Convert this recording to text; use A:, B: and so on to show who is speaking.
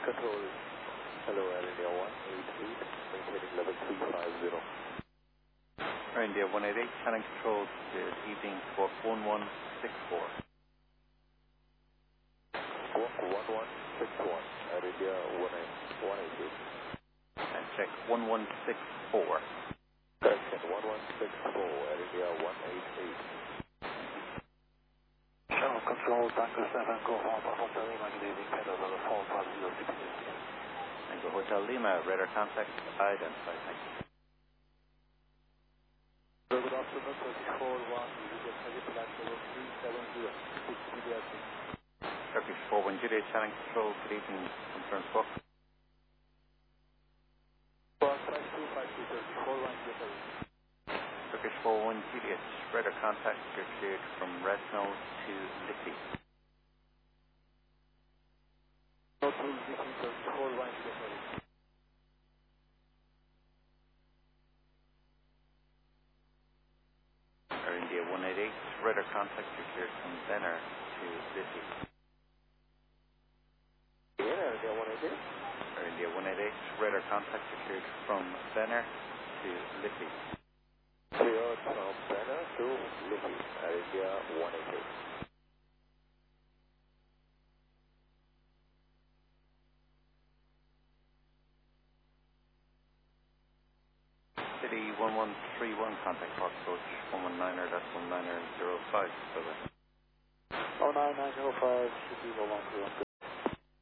A: control. Hello, Air India 188, maintaining level 350.
B: Air India 188, channel control this evening for 1164.
A: 1161, Air India 188.
B: And check 1164.
A: Correction, 1164, Air India 188.
C: Channel control, Tango 7, go home, Hotel Lima, good evening, Pedal level 450.
B: Tango Hotel Lima, radar contact identified. Thank you.
A: Good afternoon, 34-1, you get heavy flight level 370, 6 PDRC.
B: Turkish 41 Juliet, channel control, good evening, confirm book.
A: 5252, 34-1,
B: Turkish 41 Juliet, radar contact, you're cleared from Resno to Liffey.
A: No, 34-1,
B: Air India 188, radar contact, you're cleared from Benner to Liffey.
A: Air India 188.
B: Air India 188, radar contact, you're cleared from Benner to Liffey.
A: Clear from Banner to Liffey, Air India 188.
B: City 1131, contact Fox Coach 119er, that's 19005, bye-bye.
A: 09905, should be 1131.